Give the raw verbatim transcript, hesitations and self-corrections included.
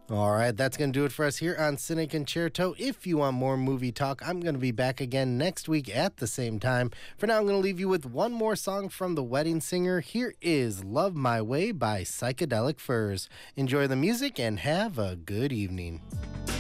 All right, that's going to do it for us here on Cine Concerto. If you want more movie talk, I'm going to be back again next week at the same time. For now, I'm going to leave you with one more song from The Wedding Singer. Here is Love My Way by Psychedelic Furs. Enjoy the music and have a good evening.